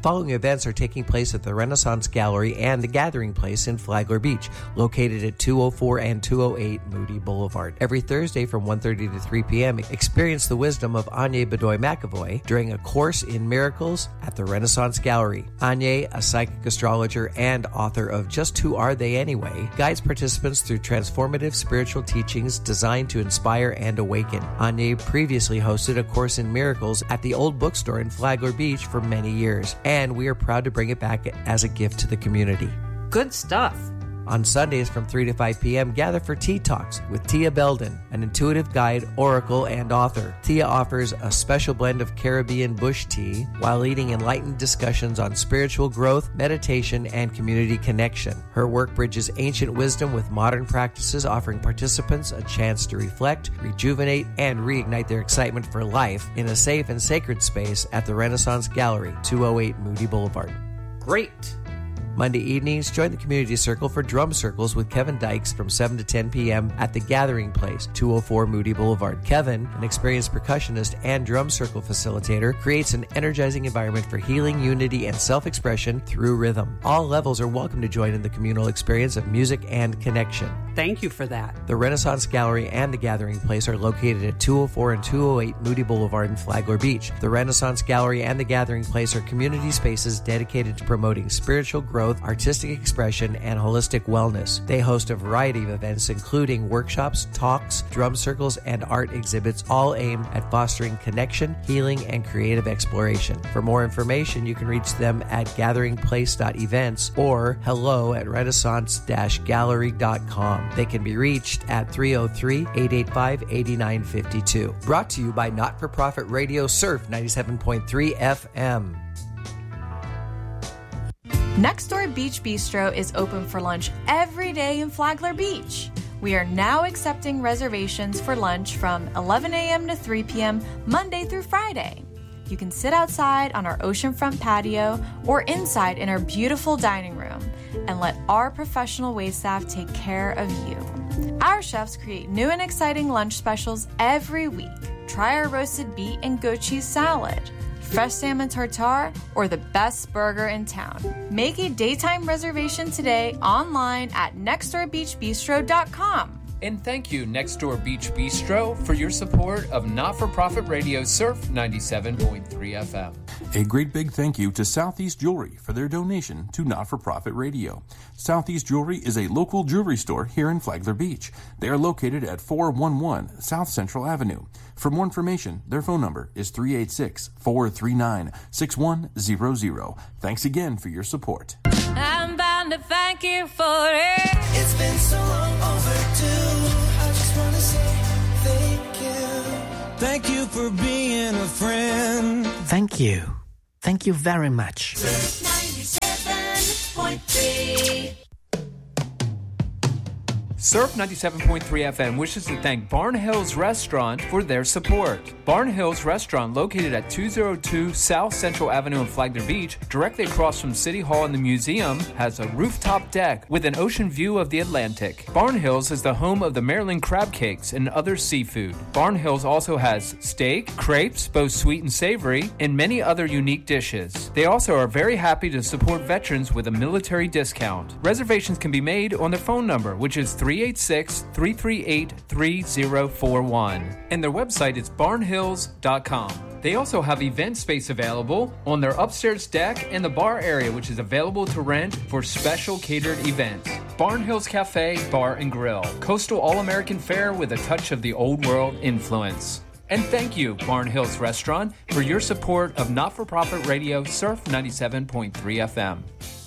following events are taking place at the Renaissance Gallery and the Gathering Place in Flagler Beach, located at 204 and 208 Moody Boulevard. Every Thursday from 1:30 to 3 p.m., experience the wisdom of Anya Bedoy McAvoy during a course in miracles at the Renaissance Gallery. Anya, a psychic astrologer and author of Just Who Are They Anyway, guides participants through transformative spiritual teachings designed to inspire and awaken. Anya previously hosted a course in miracles at the Old Bookstore in Flagler Beach for many years, and we are proud to bring it back as a gift to the community. Good stuff. On Sundays from 3 to 5 p.m., gather for Tea Talks with Tia Belden, an intuitive guide, oracle, and author. Tia offers a special blend of Caribbean bush tea while leading enlightened discussions on spiritual growth, meditation, and community connection. Her work bridges ancient wisdom with modern practices, offering participants a chance to reflect, rejuvenate, and reignite their excitement for life in a safe and sacred space at the Renaissance Gallery, 208 Moody Boulevard. Great. Monday evenings, join the community circle for drum circles with Kevin Dykes from 7 to 10 p.m. at the Gathering Place, 204 Moody Boulevard. Kevin, an experienced percussionist and drum circle facilitator, creates an energizing environment for healing, unity, and self-expression through rhythm. All levels are welcome to join in the communal experience of music and connection. Thank you for that. The Renaissance Gallery and the Gathering Place are located at 204 and 208 Moody Boulevard in Flagler Beach. The Renaissance Gallery and the Gathering Place are community spaces dedicated to promoting spiritual growth, artistic expression, and holistic wellness. They host a variety of events, including workshops, talks, drum circles, and art exhibits, all aimed at fostering connection, healing, and creative exploration. For more information, you can reach them at gatheringplace.events or hello@renaissance-gallery.com. They can be reached at 303-885-8952. Brought to you by not-for-profit radio Surf 97.3 FM. Next Door Beach Bistro is open for lunch every day in Flagler Beach. We are now accepting reservations for lunch from 11 a.m. to 3 p.m. Monday through Friday. You can sit outside on our oceanfront patio or inside in our beautiful dining room and let our professional waitstaff take care of you. Our chefs create new and exciting lunch specials every week. Try our roasted beet and goat cheese salad, fresh salmon tartare, or the best burger in town. Make a daytime reservation today online at nextdoorbeachbistro.com. And thank you, Next Door Beach Bistro, for your support of not-for-profit radio Surf 97.3 FM. A great big thank you to Southeast Jewelry for their donation to Not-for-Profit Radio. Southeast Jewelry is a local jewelry store here in Flagler Beach. They are located at 411 South Central Avenue. For more information, their phone number is 386-439-6100. Thanks again for your support. I'm bound to thank you for it. It's been so long overdue. I just want to say thank you. Thank you for being a friend. Thank you. Thank you very much. 97.3. Surf 97.3 FM wishes to thank Barn Hills Restaurant for their support. Barn Hills Restaurant, located at 202 South Central Avenue in Flagler Beach, directly across from City Hall and the museum, has a rooftop deck with an ocean view of the Atlantic. Barn Hills is the home of the Maryland crab cakes and other seafood. Barn Hills also has steak, crepes, both sweet and savory, and many other unique dishes. They also are very happy to support veterans with a military discount. Reservations can be made on their phone number, which is 386-338-3041. And their website is barnhills.com. They also have event space available on their upstairs deck and the bar area, which is available to rent for special catered events. Barn Hills Cafe, Bar and Grill. Coastal All-American fare with a touch of the old world influence. And thank you, Barn Hills Restaurant, for your support of not-for-profit radio Surf 97.3 FM.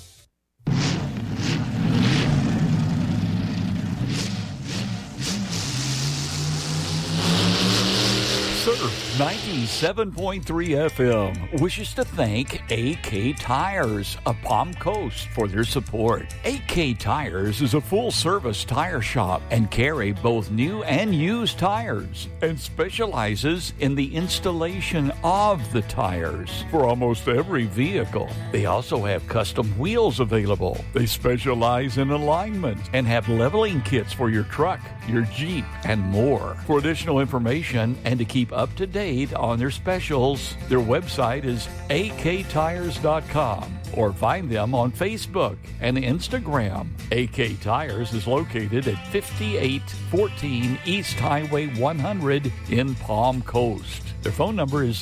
Surf 97.3 FM wishes to thank AK Tires of Palm Coast for their support. AK Tires is a full-service tire shop and carry both new and used tires and specializes in the installation of the tires for almost every vehicle. They also have custom wheels available. They specialize in alignment and have leveling kits for your truck, your Jeep, and more. For additional information and to keep up up to date on their specials. Their website is aktires.com or find them on Facebook and Instagram. AK Tires is located at 5814 East Highway 100 in Palm Coast. Their phone number is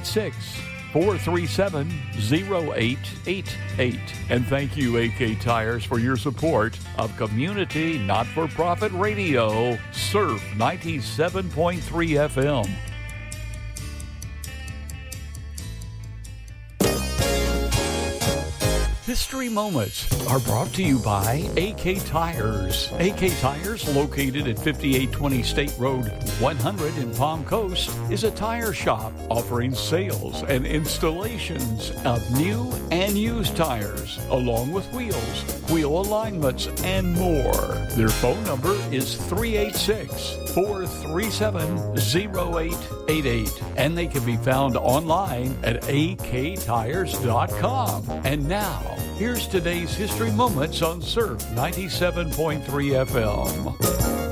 386-437-0888. And thank you, AK Tires, for your support of community not-for-profit radio, Surf 97.3 FM. History Moments are brought to you by AK Tires. AK Tires, located at 5820 State Road 100 in Palm Coast, is a tire shop offering sales and installations of new and used tires, along with wheels, wheel alignments, and more. Their phone number is 386-437-0888, and they can be found online at aktires.com. And now, here's today's History Moments on Surf 97.3 FM.